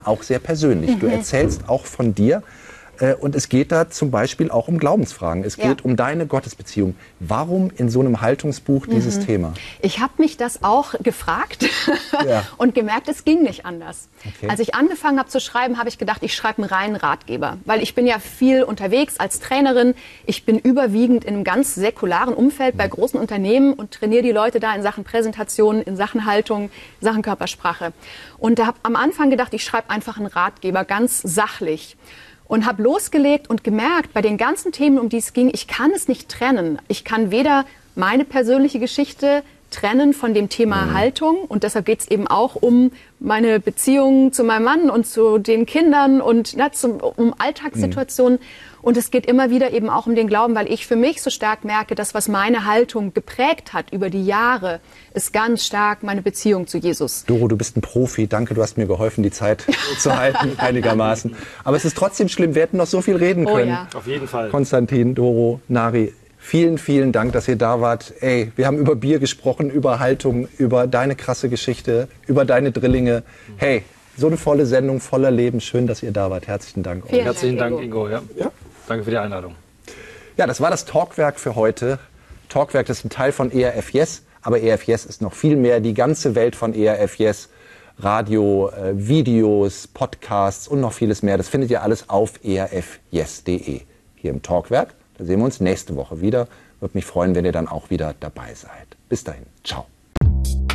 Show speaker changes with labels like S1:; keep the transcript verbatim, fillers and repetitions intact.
S1: auch sehr persönlich. Du erzählst auch von dir. Und es geht da zum Beispiel auch um Glaubensfragen. Es geht ja. um deine Gottesbeziehung. Warum in so einem Haltungsbuch dieses mhm. Thema?
S2: Ich habe mich das auch gefragt ja. und gemerkt, es ging nicht anders. Okay. Als ich angefangen habe zu schreiben, habe ich gedacht, ich schreibe einen reinen Ratgeber. Weil ich bin ja viel unterwegs als Trainerin. Ich bin überwiegend in einem ganz säkularen Umfeld bei großen Unternehmen und trainiere die Leute da in Sachen Präsentation, in Sachen Haltung, in Sachen Körpersprache. Und da habe am Anfang gedacht, ich schreibe einfach einen Ratgeber, ganz sachlich. Und habe losgelegt und gemerkt, bei den ganzen Themen, um die es ging, ich kann es nicht trennen. Ich kann weder meine persönliche Geschichte trennen von dem Thema mhm. Haltung. Und deshalb geht es eben auch um meine Beziehung zu meinem Mann und zu den Kindern und na, zum, um Alltagssituationen. Mhm. Und es geht immer wieder eben auch um den Glauben, weil ich für mich so stark merke, dass was meine Haltung geprägt hat über die Jahre, ist ganz stark meine Beziehung zu Jesus.
S1: Doro, du bist ein Profi. Danke, du hast mir geholfen, die Zeit zu halten, einigermaßen. Aber es ist trotzdem schlimm. Wir hätten noch so viel reden können.
S2: Oh ja.
S3: Auf jeden Fall.
S1: Konstantin, Doro, Nari, vielen, vielen Dank, dass ihr da wart. Ey, wir haben über Bier gesprochen, über Haltung, über deine krasse Geschichte, über deine Drillinge. Hey, so eine volle Sendung, voller Leben. Schön, dass ihr da wart. Herzlichen Dank.
S2: Vielen
S3: Herzlichen
S2: Dank,
S3: Dank, Ingo. Ja. Ja. Danke für die Einladung.
S1: Ja, das war das Talkwerk für heute. Talkwerk ist ein Teil von E R F Yes, aber E R F Yes ist noch viel mehr. Die ganze Welt von E R F Yes. Radio, äh, Videos, Podcasts und noch vieles mehr. Das findet ihr alles auf e r f yes punkt de. Hier im Talkwerk. Da sehen wir uns nächste Woche wieder. Würde mich freuen, wenn ihr dann auch wieder dabei seid. Bis dahin. Ciao.